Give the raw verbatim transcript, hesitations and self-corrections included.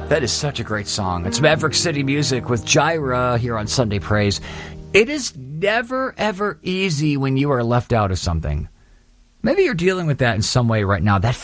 That is such a great song. It's Maverick City Music with Jireh here on Sunday Praise. It is never, ever easy when you are left out of something. Maybe you're dealing with that in some way right now. That